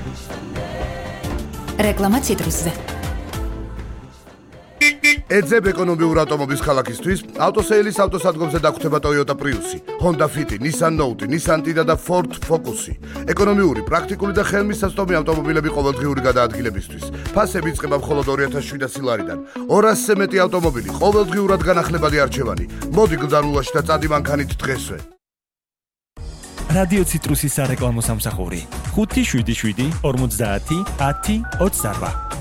რეკლამა ციტრუსზე. ეძებ ეკონომიურ ავტომობილს ქალაქისთვის, ავტოსეილის ავტოსადგომზე დაგხვდება Toyota Prius, Honda Fit, Nissan Note, Nissan Tiida და Ford Focus. ეკონომიური, პრაქტიკული და ხელმისაწვდომი ავტომობილები ყოველდღიური გადაადგილებისთვის. ფასები იწყება მხოლოდ 2700 ლარიდან. 200-ზე მეტი ავტომობილი, ყოველდღიურად განახლებადი არჩევანი. მოდი გზარულაში და წადი მანქანით დღესვე. რადიო ციტრუსის სარეკლამო სამსახური 577 50 10 28